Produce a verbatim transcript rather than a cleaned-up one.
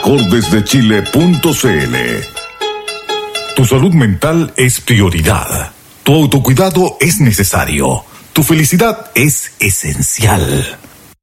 mejor desde chile punto c l. Tu salud mental es prioridad. Tu autocuidado es necesario. Tu felicidad es esencial.